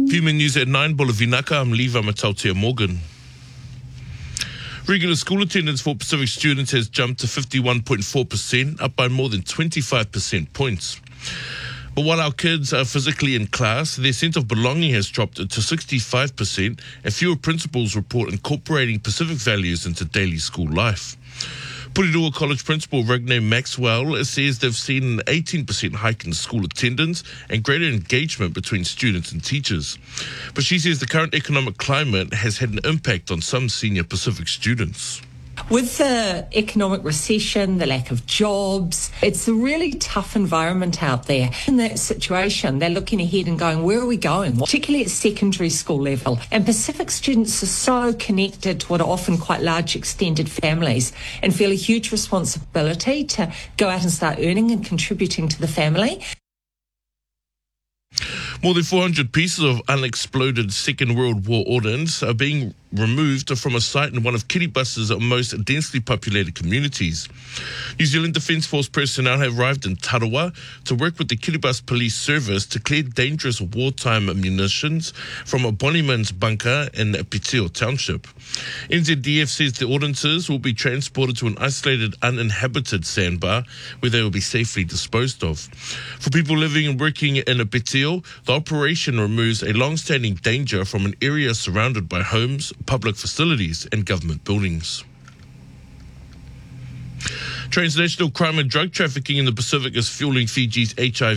Pima News at 9, Bolavinaka. I'm Levi Matautia Morgan. Regular school attendance for Pacific students has jumped to 51.4%, up by more than 25 percent points. But while our kids are physically in class, their sense of belonging has dropped to 65%, and fewer principals report incorporating Pacific values into daily school life. Porirua College Principal Rigne Maxwell says they've seen an 18% hike in school attendance and greater engagement between students and teachers. But she says the current economic climate has had an impact on some senior Pacific students. With the economic recession, the lack of jobs, it's a really tough environment out there. In that situation, they're looking ahead and going, where are we going? Particularly at secondary school level. And Pacific students are so connected to what are often quite large extended families and feel a huge responsibility to go out and start earning and contributing to the family. More than 400 pieces of unexploded Second World War ordnance are being removed from a site in one of Kiribati's most densely populated communities. New Zealand Defence Force personnel have arrived in Tarawa to work with the Kiribati Police Service to clear dangerous wartime munitions from a Bonnyman's bunker in Pitio Township. NZDF says the ordnances will be transported to an isolated, uninhabited sandbar where they will be safely disposed of. For people living and working in a Pitio, the operation removes a long-standing danger from an area surrounded by homes, public facilities and government buildings. Transnational crime and drug trafficking in the Pacific is fueling Fiji's HIV